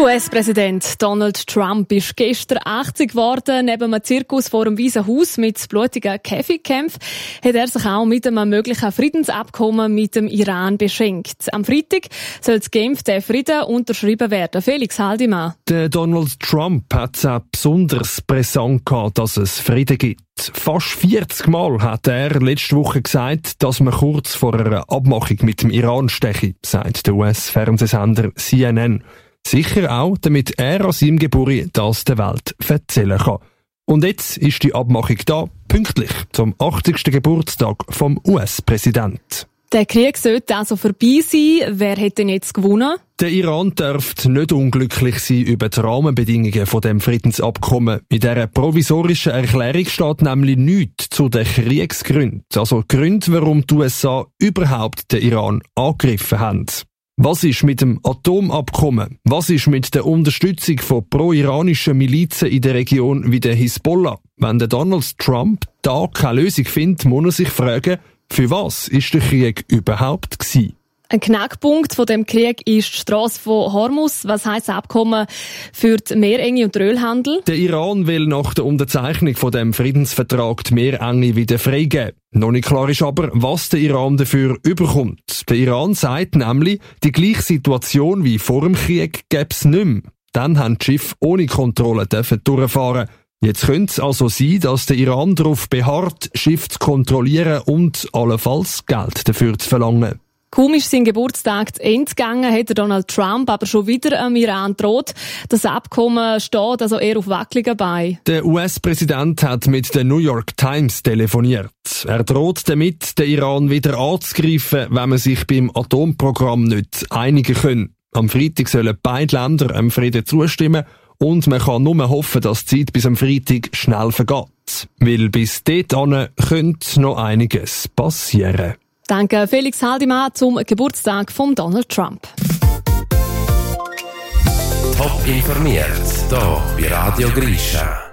Der US-Präsident Donald Trump ist gestern 80 geworden. Neben einem Zirkus vor dem Weißen Haus mit blutigen Käfigkämpfen hat er sich auch mit einem möglichen Friedensabkommen mit dem Iran beschenkt. Am Freitag soll in Genf der Frieden unterschrieben werden. Felix Haldimann. Der Donald Trump hat es auch besonders brisant gehabt, dass es Frieden gibt. Fast 40 Mal hat er letzte Woche gesagt, dass man kurz vor einer Abmachung mit dem Iran steche, sagt der US-Fernsehsender CNN. Sicher auch, damit er an seinem Geburtstag das der Welt erzählen kann. Und jetzt ist die Abmachung da, pünktlich zum 80. Geburtstag vom US-Präsidenten. Der Krieg sollte also vorbei sein. Wer hat denn jetzt gewonnen? Der Iran dürfte nicht unglücklich sein über die Rahmenbedingungen von dem Friedensabkommen. In dieser provisorischen Erklärung steht nämlich nichts zu den Kriegsgründen, also Gründe, warum die USA überhaupt den Iran angegriffen haben. Was ist mit dem Atomabkommen? Was ist mit der Unterstützung von pro-iranischen Milizen in der Region wie der Hisbollah? Wenn der Donald Trump da keine Lösung findet, muss er sich fragen, für was ist der Krieg überhaupt gewesen? Ein Knackpunkt von dem Krieg ist die Strasse von Hormuz. Was heisst das Abkommen für die Meerenge und den Ölhandel? Der Iran will nach der Unterzeichnung von dem Friedensvertrag die Meerenge wieder freigeben. Noch nicht klar ist aber, was der Iran dafür überkommt. Der Iran sagt nämlich, die gleiche Situation wie vor dem Krieg gäbe es nicht mehr. Dann haben die Schiffe ohne Kontrolle durchfahren. Jetzt könnte es also sein, dass der Iran darauf beharrt, Schiffe zu kontrollieren und allenfalls Geld dafür zu verlangen. Kaum ist sein Geburtstag zu Ende gegangen, hat Donald Trump aber schon wieder am Iran droht. Das Abkommen steht also eher auf wackeligen Beinen. Der US-Präsident hat mit der New York Times telefoniert. Er droht damit, den Iran wieder anzugreifen, wenn man sich beim Atomprogramm nicht einigen können. Am Freitag sollen beide Länder dem Frieden zustimmen und man kann nur hoffen, dass die Zeit bis am Freitag schnell vergeht. Weil bis dahin könnte noch einiges passieren. Danke Felix Haldimann zum Geburtstag von Donald Trump. Top informiert, hier bei Radio Grisha.